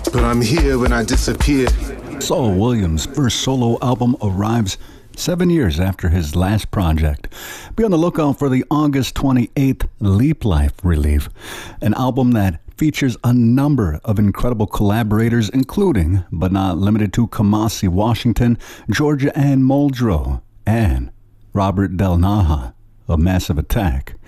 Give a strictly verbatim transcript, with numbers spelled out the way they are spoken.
but I'm here when I disappear. Saul Williams' first solo album arrives seven years after his last project. Be on the lookout for the August twenty-eighth Leap Life release, an album that features a number of incredible collaborators, including, but not limited to, Kamasi Washington, Georgia Ann Muldrow, and Robert Del Naja of Massive Attack.